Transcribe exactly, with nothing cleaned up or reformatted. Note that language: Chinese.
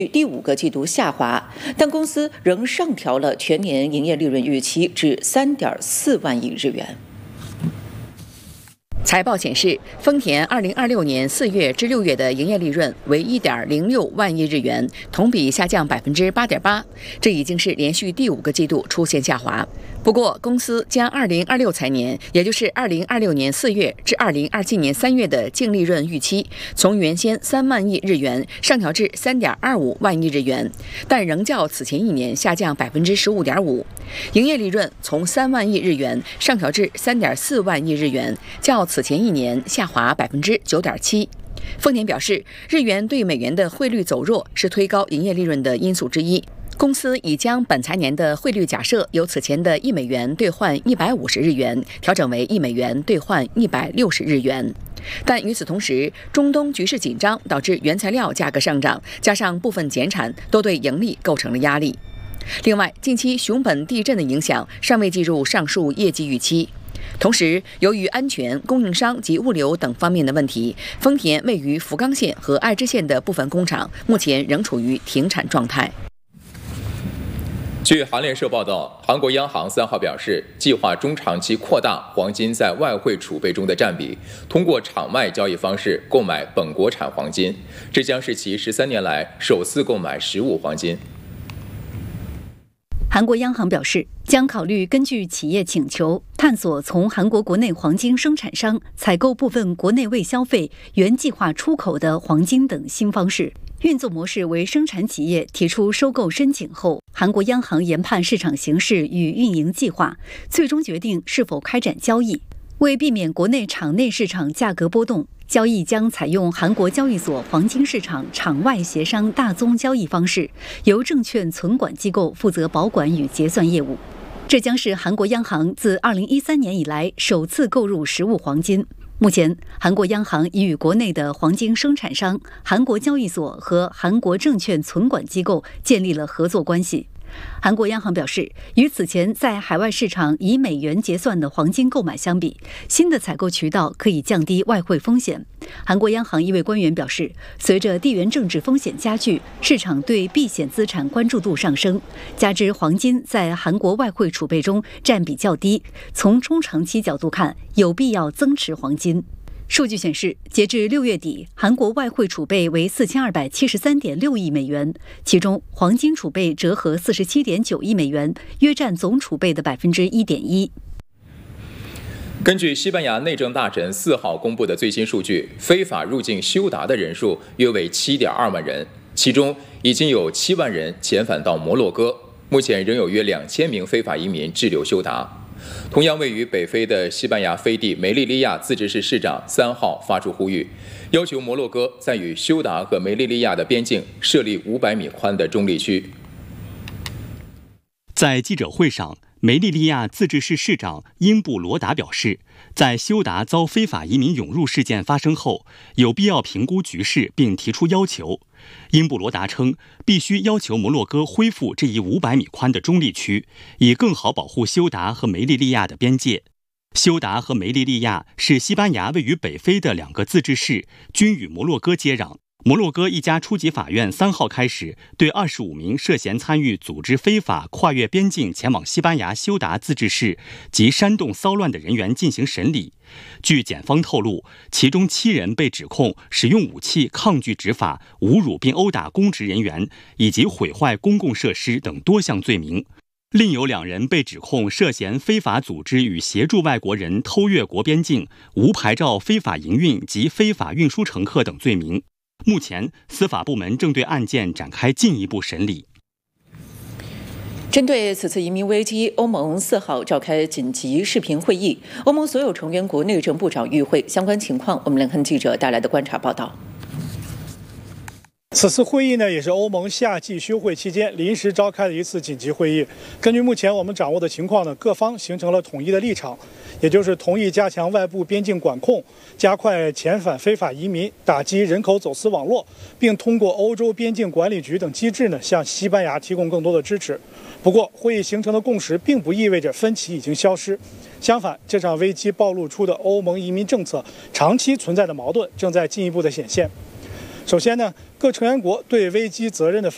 第五个季度下滑，但公司仍上调了全年营业利润预期至三点四万亿日元。财报显示，丰田二零二六年四月至六月的营业利润为一点零六万亿日元，同比下降百分之八点八，这已经是连续第五个季度出现下滑。不过，公司将二零二六财年，也就是二零二六年四月至二零二七年三月的净利润预期，从原先三万亿日元上调至三点二五万亿日元，但仍较此前一年下降百分之十五点五。营业利润从三万亿日元上调至三点四万亿日元，较此前一年下滑百分之九点七。丰田表示，日元对美元的汇率走弱是推高营业利润的因素之一。公司已将本财年的汇率假设由此前的一美元兑换一百五十日元调整为一美元兑换一百六十日元。但与此同时，中东局势紧张导致原材料价格上涨，加上部分减产，都对盈利构成了压力。另外，近期熊本地震的影响尚未计入上述业绩预期。同时，由于安全、供应商及物流等方面的问题，丰田位于福冈县和爱知县的部分工厂目前仍处于停产状态。 据韩联社报道，韩国央行三号表示，计划中长期扩大黄金在外汇储备中的占比，通过场外交易方式购买本国产黄金，这将是其十三年来首次购买实物黄金。 韩国央行表示，将考虑根据企业请求，探索从韩国国内黄金生产商采购部分国内未消费、原计划出口的黄金等新方式。运作模式为生产企业提出收购申请后，韩国央行研判市场形势与运营计划，最终决定是否开展交易。为避免国内场内市场价格波动，交易将采用韩国交易所黄金市场场外协商大宗交易方式，由证券存管机构负责保管与结算业务。这将是韩国央行自二零一三年以来首次购入实物黄金。目前，韩国央行已与国内的黄金生产商、韩国交易所和韩国证券存管机构建立了合作关系。韩国央行表示，与此前在海外市场以美元结算的黄金购买相比，新的采购渠道可以降低外汇风险。韩国央行一位官员表示，随着地缘政治风险加剧，市场对避险资产关注度上升，加之黄金在韩国外汇储备中占比较低，从中长期角度看，有必要增持黄金。数据显示，截至六月底，韩国外汇储备为四千二百七十三点六亿美元，其中黄金储备折合四十七点九亿美元，约占总储备的百分之一点一。 根据西班牙内政大臣四号公布的最新数据，非法入境休达的人数约为七点二万人，其中已经有七万人遣返到摩洛哥，目前仍有约两千名非法移民滞留休达。同样位于北非的西班牙飞地梅利利亚自治市市长三号发出呼吁，要求摩洛哥在与休达和梅利利亚的边境设立五百米宽的中立区。 在记者会上，梅利利亚自治市市长英布罗达表示，在休达遭非法移民涌入事件发生后，有必要评估局势并提出要求。英布罗达称，必须要求摩洛哥恢复这一五百米宽的中立区，以更好保护休达和梅利利亚的边界。休达和梅利利亚是西班牙位于北非的两个自治市，均与摩洛哥接壤。摩洛哥一家初级法院三号开始对二十五名涉嫌参与组织非法跨越边境前往西班牙休达自治市及煽动骚乱的人员进行审理。据检方透露，其中七人被指控使用武器抗拒执法、侮辱并殴打公职人员以及毁坏公共设施等多项罪名。另有两人被指控涉嫌非法组织与协助外国人偷越国边境、无牌照非法营运及非法运输乘客等罪名。目前，司法部门正对案件展开进一步审理。 针对此次移民危机，欧盟四号召开紧急视频会议，欧盟所有成员国内政部长与会。相关情况，我们联合记者带来的观察报道。 此次会议呢，也是欧盟夏季休会期间临时召开的一次紧急会议。根据目前我们掌握的情况呢，各方形成了统一的立场，也就是同意加强外部边境管控，加快遣返非法移民，打击人口走私网络，并通过欧洲边境管理局等机制呢，向西班牙提供更多的支持。不过，会议形成的共识并不意味着分歧已经消失，相反，这场危机暴露出的欧盟移民政策长期存在的矛盾正在进一步的显现。首先呢，各成员国对危机责任的